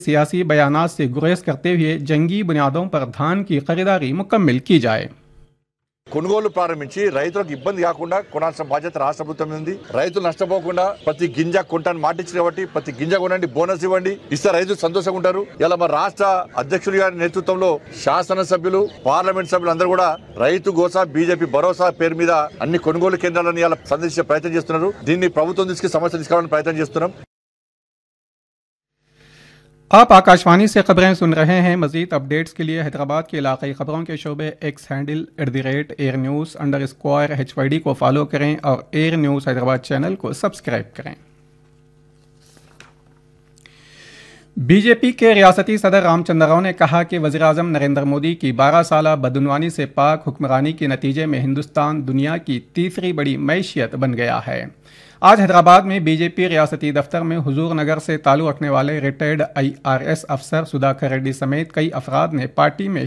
सियासी बयानात से गुरेज करते हुए जंगी बुनियादों पर धान की खरीदारी मुकम्मल की जाए। కొనుగోలు ప్రారంభించి రైతులకు ఇబ్బంది కాకుండా కొనాల్సిన బాధ్యత రాష్ట్ర ప్రభుత్వం ఉంది. రైతులు నష్టపోకుండా ప్రతి గింజ కొంటాను మాటిచ్చి కాబట్టి ప్రతి గింజ కొనండి, బోనస్ ఇవ్వండి, ఇస్తే రైతులు సంతోషంగా ఉంటారు. ఇలా మన రాష్ట్ర అధ్యక్షుడి గారి నేతృత్వంలో శాసనసభ్యులు, పార్లమెంట్ సభ్యులు అందరూ కూడా రైతు గోసా బీజేపీ భరోసా పేరు మీద అన్ని కొనుగోలు కేంద్రాలను ఇలా సందర్శించే ప్రయత్నం చేస్తున్నారు. దీన్ని ప్రభుత్వం దృష్టికి సమస్య తీసుకురావడానికి ప్రయత్నం చేస్తున్నాం. आप आकाशवाणी से खबरें सुन रहे हैं। मजीद अपडेट्स के लिए हैदराबाद के इलाकाई खबरों के शोबे एक्स हैंडल @airnews_HYD को फॉलो करें और एयर न्यूज़ हैदराबाद चैनल को सब्सक्राइब करें। बीजेपी के रियासती सदर रामचंद्र राव ने कहा कि वज़ीर-ए-आज़म नरेंद्र मोदी की 12 साला बदउनवानी से पाक हुक्मरानी के नतीजे में हिंदुस्तान दुनिया की तीसरी बड़ी मैशियत बन गया है। आज हैदराबाद में बीजेपी रियासती दफ्तर में हुजूर नगर से ताल्लुक़ रखने वाले रिटायर्ड IRS अफसर सुधाकर रेड्डी समेत कई अफराद ने पार्टी में